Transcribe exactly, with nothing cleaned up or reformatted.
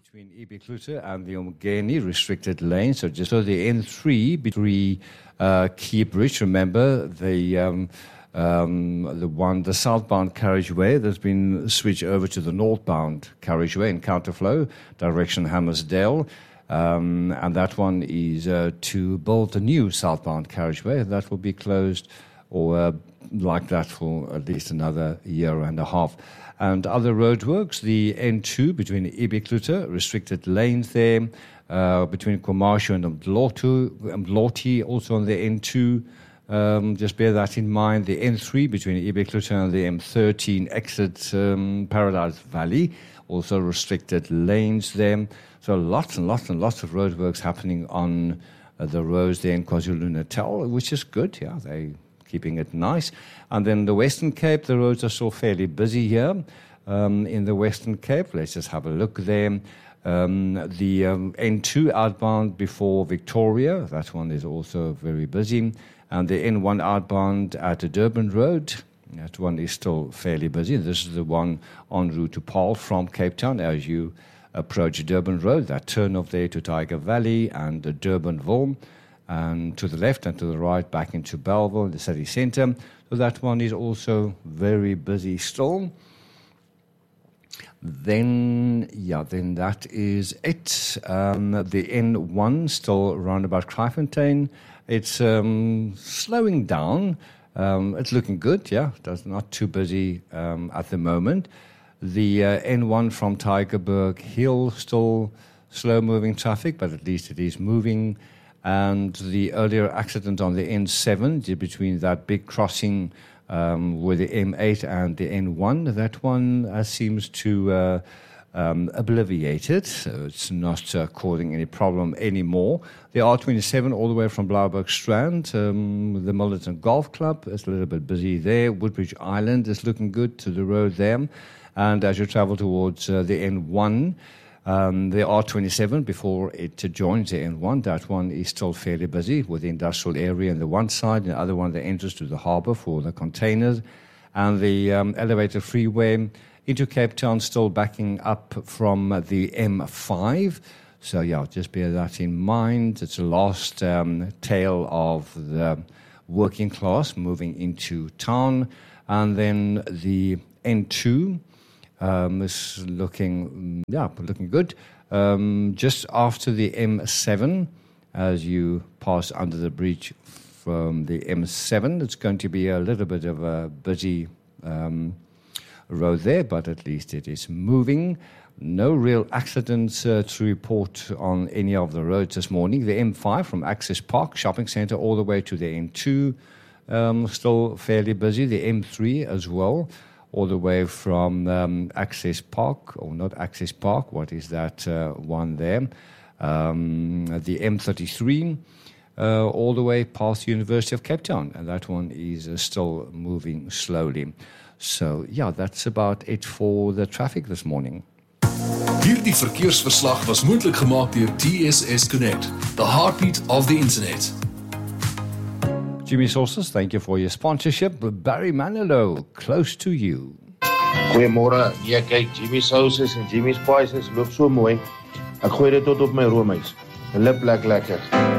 between Ibikluta and the Umgeni restricted lane. So just so the N three between uh, Key Bridge. Remember the um, um, the one the southbound carriageway that's been switched over to the northbound carriageway in counterflow direction Hammersdale. Um, and that one is uh, to build a new southbound carriageway that will be closed or uh, like that for at least another year and a half. And other roadworks, the N two between Ibikluta, restricted lanes there, uh, between Kwamashu and Mdloti, also on the N two. Um, just bear that in mind. The N three between Ibikluta and the M thirteen exit um, Paradise Valley, also restricted lanes there. So lots and lots and lots of roadworks happening on uh, the roads there in KwaZulu-Natal, which is good. Yeah, they keeping it nice. And then the Western Cape, the roads are still fairly busy here um, in the Western Cape. Let's just have a look there. Um, the um, N two outbound before Victoria, that one is also very busy. And the N one outbound at the Durban Road, that one is still fairly busy. This is the one en route to Paarl from Cape Town as you approach Durban Road, that turn off there to Tiger Valley and the Durbanville. And to the left and to the right, back into Bellville, the city centre. So that one is also very busy still. Then, yeah, then that is it. Um, the N one still around about Kraaifontein. It's um, slowing down. Um, it's looking good, yeah. It's not too busy um, at the moment. The uh, N one from Tygerberg Hill still slow-moving traffic, but at least it is moving. And the earlier accident on the N seven between that big crossing um, with the M eight and the N one, that one uh, seems to uh, um, obliviate it. So it's not uh, causing any problem anymore. The R twenty-seven all the way from Blouberg Strand, um, the Millerton Golf Club is a little bit busy there. Woodbridge Island is looking good to the road there. And as you travel towards uh, the N one, Um, the R twenty-seven, before it joins the N one, that one is still fairly busy with the industrial area on the one side, and the other one, the entrance to the harbour for the containers. And the um, elevated freeway into Cape Town still backing up from the M five. So, yeah, just bear that in mind. It's the last um, tail of the working class moving into town. And then the N two. Um, is looking, yeah, looking good. Um, just after the M seven, as you pass under the bridge from the M seven, it's going to be a little bit of a busy um, road there, but at least it is moving. No real accidents uh, to report on any of the roads this morning. The M five from Access Park Shopping Centre all the way to the N two, um, still fairly busy. The M three as well, all the way from um, Access Park, or not Access Park, what is that uh, one there? Um, the M thirty-three, uh, all the way past the University of Cape Town, and that one is uh, still moving slowly. So, yeah, that's about it for the traffic this morning. Hierdie verkeersverslag was moontlik gemaak deur T S S Connect, the heartbeat of the internet. Jimmy Sources, thank you for your sponsorship. Barry Manilow, close to you. Goeiemôre. Ja, kyk, Jimmy Sauces en Jimmy Spices loop so mooi. Ek gooi dit tot op my roomys. Hulle plek lekker.